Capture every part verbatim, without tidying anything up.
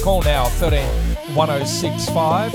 call now, thirteen one oh six five.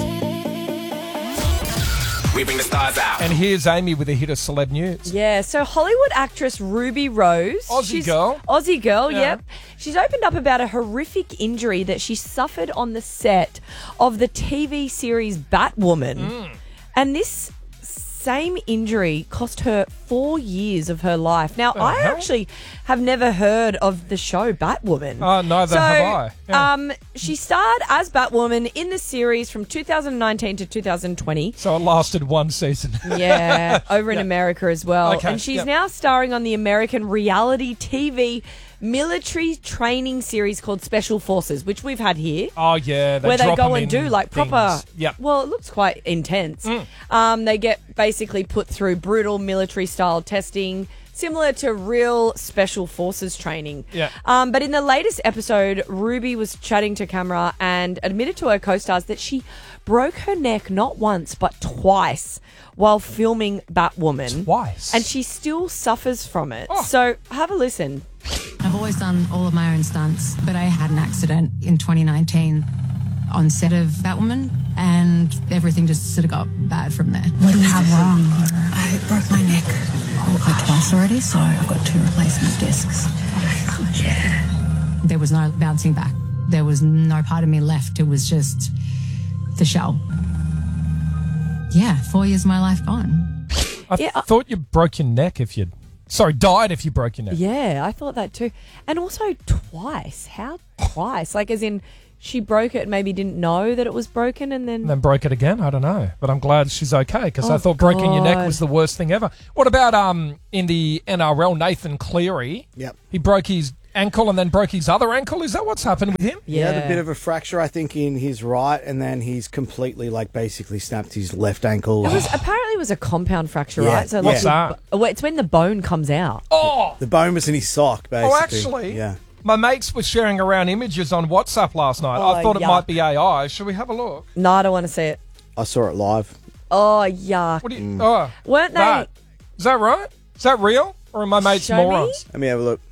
We bring the stars out. And here's Amy with a hit of celeb news. Yeah, so Hollywood actress Ruby Rose. Aussie she's- girl. Aussie girl, Yeah. yep. She's opened up about a horrific injury that she suffered on the set of the T V series Batwoman. Mm. And this same injury cost her four years of her life. Now, I hell? actually have never heard of the show Batwoman. Oh, neither so, have I. Yeah. Um, she starred as Batwoman in the series from two thousand nineteen to two thousand twenty. So it lasted one season. Yeah, over in America as well. Okay, And she's yep. now starring on the American reality T V military training series called Special Forces, which we've had here. Oh, yeah. They where they drop go 'em and in do like things. proper. Yep. Well, it looks quite intense. Mm. Um, they get basically put through brutal military style testing, similar to real special forces training. Yeah. Um, but in the latest episode, Ruby was chatting to camera and admitted to her co-stars that she broke her neck not once but twice while filming Batwoman. Twice? And she still suffers from it. Oh. So have a listen. I've always done all of my own stunts, but I had an accident in twenty nineteen on set of Batwoman, and everything just sort of got bad from there. What do you have wrong? I broke my neck oh, twice already, so I've got two replacement discs. Oh my God, yeah. There was no bouncing back. There was no part of me left. It was just the shell. Yeah, four years of my life gone. I Yeah, I- thought you broke your neck if you'd... Sorry, died if you broke your neck. Yeah, I thought that too. And also twice. How twice? Like as in she broke it and maybe didn't know that it was broken and then... And then broke it again? I don't know. But I'm glad she's okay because I Oh, thought breaking your neck God. was the worst thing ever. What about um in the N R L, Nathan Cleary? Yep. He broke his ankle and then broke his other ankle. Is that what's happened with him? He had a bit of a fracture, I think, in his right, and then he's completely, like, basically snapped his left ankle. It was apparently it was a compound fracture, Yeah, right? So What's that? the- well, it's when the bone comes out. Oh! The bone was in his sock, basically. Oh, actually, Yeah. my mates were sharing around images on WhatsApp last night. I Oh, thought it yuck. might be A I. Should we have a look? No, I don't want to see it. I saw it live. Oh, yuck. What do you... Oh, Weren't they... that. Is that right? Is that real? Or are my mates Show me? morons? Let me have a look.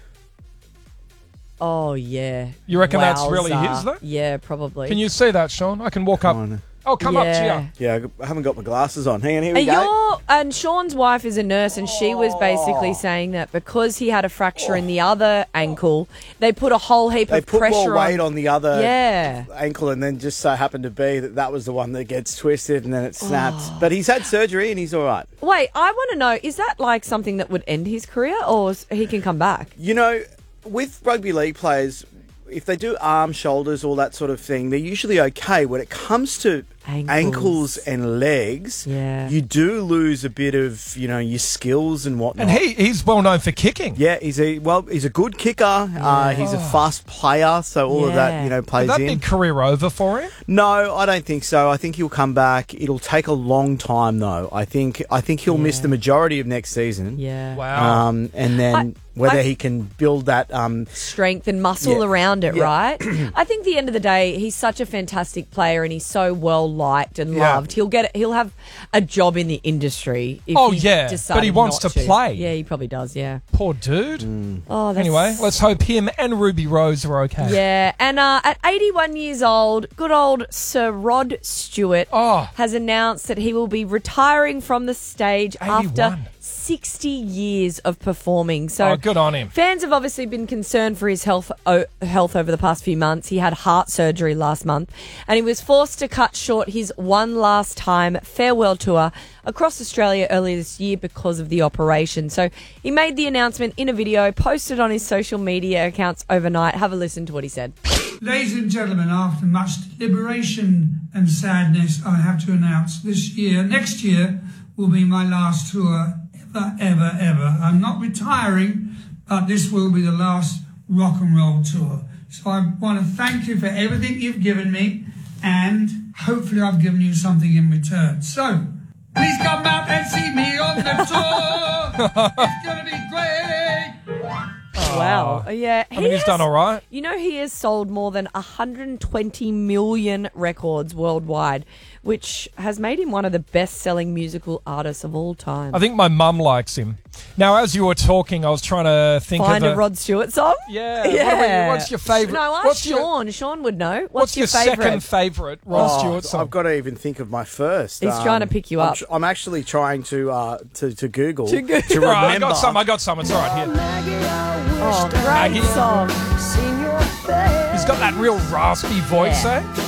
Oh, yeah. You reckon that's really Wowza. his, though? Yeah, probably. Can you see that, Sean? I can walk up. on. Oh, come up to Yeah. you. Yeah, I haven't got my glasses on. Hang on, here we And, go. your, and Sean's wife is a nurse, and she was basically saying that because he had a fracture in the other ankle, they put a whole heap They of put pressure more weight on the other Yeah. ankle, and then just so happened to be that that was the one that gets twisted and then it snaps. Oh. But he's had surgery and he's all right. Wait, I want to know, is that like something that would end his career, or s- he can come back? You know, with rugby league players, if they do arm, shoulders, all that sort of thing, they're usually okay. When it comes to Ankles. ankles, and legs, Yeah. you do lose a bit of, you know, your skills and whatnot. And he, he's well known for kicking. yeah, he's a well, he's a good kicker. Uh, he's a fast player, so all of that, Yeah. you know, Is plays that in. big career over for him? No, I don't think so. I think he'll come back. It'll take a long time, though. I think I think he'll miss Yeah. the majority of next season. Yeah. Wow. Um, and then I- whether I- he can build that. Um, Strength and muscle Yeah. around it, Yeah. right? I think the end of the day, he's such a fantastic player and he's so well liked and Yeah. loved. He'll get he'll have a job in the industry. If Oh, he yeah, decided but he wants not to play. Yeah, he probably does. Yeah. Poor dude. Oh, that's, Anyway, let's hope him and Ruby Rose are okay. Yeah, and uh, at eighty-one years old, good old Sir Rod Stewart Oh. has announced that he will be retiring from the stage after eighty-one. sixty years of performing. So Oh, good on him. fans have obviously been concerned for his health o- health over the past few months. He had heart surgery last month, and he was forced to cut short his one last time farewell tour across Australia earlier this year because of the operation. So he made the announcement in a video posted on his social media accounts overnight. Have a listen to what he said. Ladies and gentlemen, after much deliberation and sadness, I have to announce this year, next year, will be my last tour ever, ever, ever. I'm not retiring, but this will be the last rock and roll tour. So I want to thank you for everything you've given me, and hopefully I've given you something in return. So, please come out and see me on the tour. It's going to be great. Wow. Yeah. I mean, he's done all right. You know, he has sold more than one hundred twenty million records worldwide, which has made him one of the best-selling musical artists of all time. I think my mum likes him. Now, as you were talking, I was trying to think Find of a Rod Stewart song? Yeah. What Yeah. are we- what's your favourite? No, ask what's your- Sean. Sean would know. What's, What's your, favourite? second favourite Rod Oh, Stewart song? I've got to even think of my first. He's trying to pick you I'm up. tr- I'm actually trying to uh, to, to Google To Google. to All right, I remember. got some. I got some. It's all right here. Oh, great Maggie. song. He's got that real raspy voice, Yeah. eh?